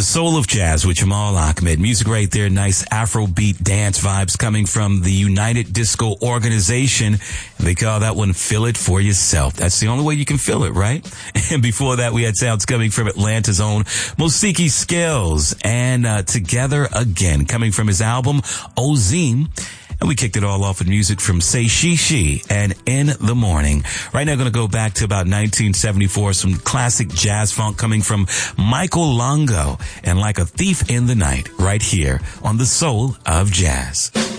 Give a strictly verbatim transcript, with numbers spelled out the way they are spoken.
The Soul of Jazz with Jamal Ahmed. Music right there, nice Afrobeat dance vibes coming from the United Disco Organization. They call that one Feel It For Yourself. That's the only way you can feel it, right? And before that, we had sounds coming from Atlanta's own Mosiki Scales and uh, Together Again, coming from his album Ozim. And we kicked it all off with music from Say She She and In the Morning. Right now, I'm going to go back to about nineteen seventy-four, some classic jazz funk coming from Michael Longo and Like a Thief in the Night right here on The Soul of Jazz.